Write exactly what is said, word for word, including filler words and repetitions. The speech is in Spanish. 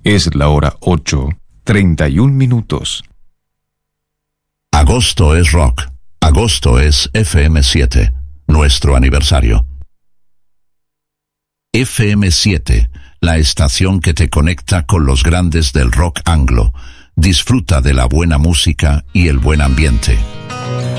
Es la hora ocho, treinta y un minutos. Agosto es rock. Agosto es F M siete, nuestro aniversario. F M siete, la estación que te conecta con los grandes del rock anglo. Disfruta de la buena música y el buen ambiente.